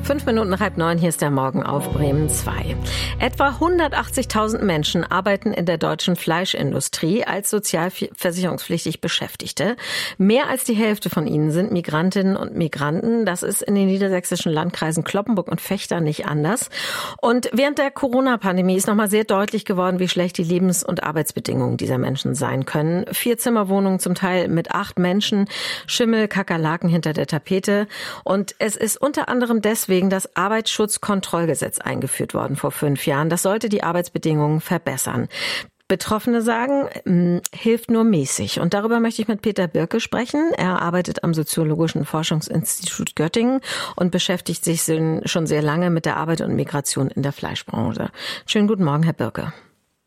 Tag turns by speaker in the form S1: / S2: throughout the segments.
S1: 8:05, hier ist der Morgen auf Bremen 2. Etwa 180.000 Menschen arbeiten in der deutschen Fleischindustrie als sozialversicherungspflichtig Beschäftigte. Mehr als die Hälfte von ihnen sind Migrantinnen und Migranten. Das ist in den niedersächsischen Landkreisen Cloppenburg und Vechta nicht anders. Und während der Corona-Pandemie ist nochmal sehr deutlich geworden, wie schlecht die Lebens- und Arbeitsbedingungen dieser Menschen sein können. 4-Zimmer-Wohnungen zum Teil mit 8 Menschen, Schimmel, Kakerlaken hinter der Tapete. Und es ist unter anderem deswegen das Arbeitsschutzkontrollgesetz eingeführt worden vor 5 Jahren. Das sollte die Arbeitsbedingungen verbessern. Betroffene sagen, hilft nur mäßig. Und darüber möchte ich mit Peter Birke sprechen. Er arbeitet am Soziologischen Forschungsinstitut Göttingen und beschäftigt sich schon sehr lange mit der Arbeit und Migration in der Fleischbranche. Schönen guten Morgen, Herr Birke.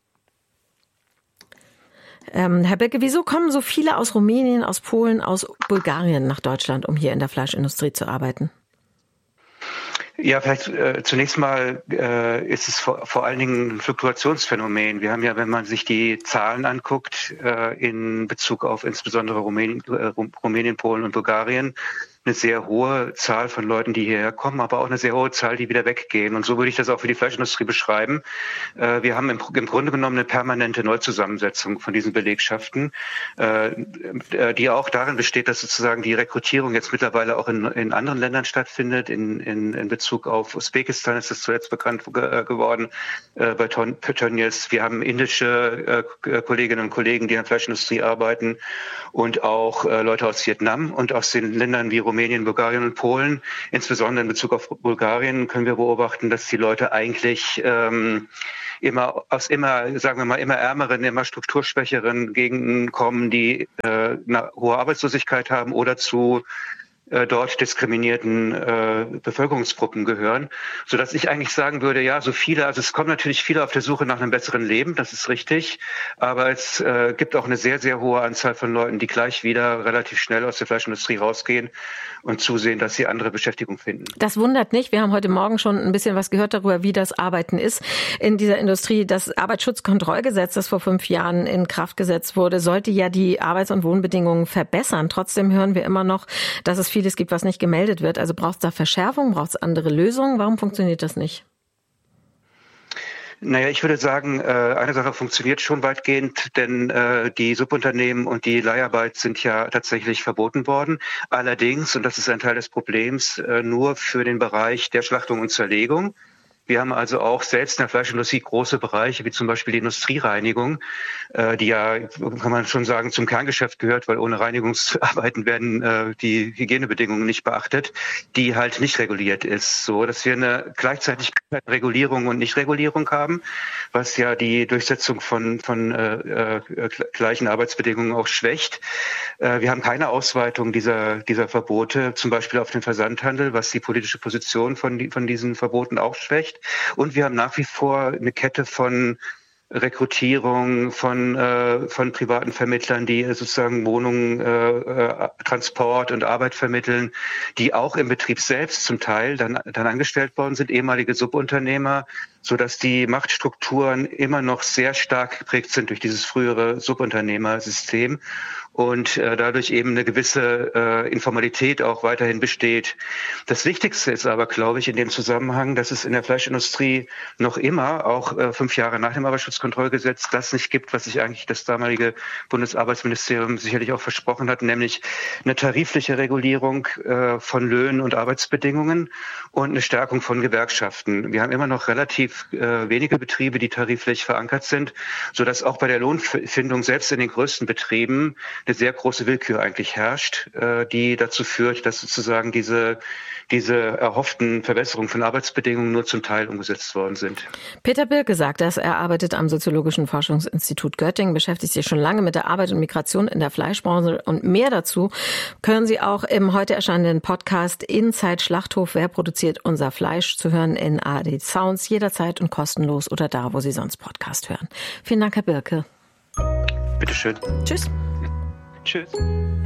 S1: Herr Birke, wieso kommen so viele aus Rumänien, aus Polen, aus Bulgarien nach Deutschland, um hier in der Fleischindustrie zu arbeiten?
S2: Ja, vielleicht zunächst mal ist es vor allen Dingen ein Fluktuationsphänomen. Wir haben ja, wenn man sich die Zahlen anguckt, in Bezug auf insbesondere Rumänien, Polen und Bulgarien, eine sehr hohe Zahl von Leuten, die hierher kommen, aber auch eine sehr hohe Zahl, die wieder weggehen. Und so würde ich das auch für die Fleischindustrie beschreiben. Wir haben im Grunde genommen eine permanente Neuzusammensetzung von diesen Belegschaften, die auch darin besteht, dass sozusagen die Rekrutierung jetzt mittlerweile auch in anderen Ländern stattfindet. In Bezug auf Usbekistan ist das zuletzt bekannt geworden, bei Tönnies. Wir haben indische Kolleginnen und Kollegen, die in der Fleischindustrie arbeiten, und auch Leute aus Vietnam und aus den Ländern wie Rumänien, Bulgarien und Polen. Insbesondere in Bezug auf Bulgarien können wir beobachten, dass die Leute eigentlich immer ärmeren, immer strukturschwächeren Gegenden kommen, die eine hohe Arbeitslosigkeit haben oder zu dort diskriminierten Bevölkerungsgruppen gehören, sodass ich eigentlich sagen würde, ja, es kommen natürlich viele auf der Suche nach einem besseren Leben, das ist richtig, aber es gibt auch eine sehr, sehr hohe Anzahl von Leuten, die gleich wieder relativ schnell aus der Fleischindustrie rausgehen und zusehen, dass sie andere Beschäftigung finden.
S1: Das wundert nicht. Wir haben heute Morgen schon ein bisschen was gehört darüber, wie das Arbeiten ist in dieser Industrie. Das Arbeitsschutzkontrollgesetz, das vor 5 Jahren in Kraft gesetzt wurde, sollte ja die Arbeits- und Wohnbedingungen verbessern. Trotzdem hören wir immer noch, dass es vieles gibt, was nicht gemeldet wird. Also braucht es da Verschärfung, braucht es andere Lösungen? Warum funktioniert das nicht?
S2: Naja, ich würde sagen, eine Sache funktioniert schon weitgehend, denn die Subunternehmen und die Leiharbeit sind ja tatsächlich verboten worden. Allerdings, und das ist ein Teil des Problems, nur für den Bereich der Schlachtung und Zerlegung. Wir haben also auch selbst in der Fleischindustrie große Bereiche, wie zum Beispiel die Industriereinigung, die ja, kann man schon sagen, zum Kerngeschäft gehört, weil ohne Reinigungsarbeiten werden die Hygienebedingungen nicht beachtet, die halt nicht reguliert ist. So, dass wir eine gleichzeitig Regulierung und Nichtregulierung haben, was ja die Durchsetzung von gleichen Arbeitsbedingungen auch schwächt. Wir haben keine Ausweitung dieser Verbote, zum Beispiel auf den Versandhandel, was die politische Position von diesen Verboten auch schwächt. Und wir haben nach wie vor eine Kette von Rekrutierung von privaten Vermittlern, die sozusagen Wohnungen, Transport und Arbeit vermitteln, die auch im Betrieb selbst zum Teil dann angestellt worden sind, ehemalige Subunternehmer, so dass die Machtstrukturen immer noch sehr stark geprägt sind durch dieses frühere Subunternehmersystem und dadurch eben eine gewisse Informalität auch weiterhin besteht. Das Wichtigste ist aber, glaube ich, in dem Zusammenhang, dass es in der Fleischindustrie noch immer, auch 5 Jahre nach dem Arbeitsschutzkontrollgesetz, das nicht gibt, was sich eigentlich das damalige Bundesarbeitsministerium sicherlich auch versprochen hat, nämlich eine tarifliche Regulierung von Löhnen und Arbeitsbedingungen und eine Stärkung von Gewerkschaften. Wir haben immer noch relativ wenige Betriebe, die tariflich verankert sind, sodass auch bei der Lohnfindung selbst in den größten Betrieben eine sehr große Willkür eigentlich herrscht, die dazu führt, dass sozusagen diese erhofften Verbesserungen von Arbeitsbedingungen nur zum Teil umgesetzt worden sind.
S1: Peter Birke sagt das. Er arbeitet am Soziologischen Forschungsinstitut Göttingen, beschäftigt sich schon lange mit der Arbeit und Migration in der Fleischbranche. Und mehr dazu können Sie auch im heute erscheinenden Podcast Inside Schlachthof. Wer produziert unser Fleisch? Zu hören in ARD Sounds, jederzeit und kostenlos oder da, wo Sie sonst Podcast hören. Vielen Dank, Herr Birke.
S2: Bitteschön.
S1: Tschüss.
S2: Tschüss.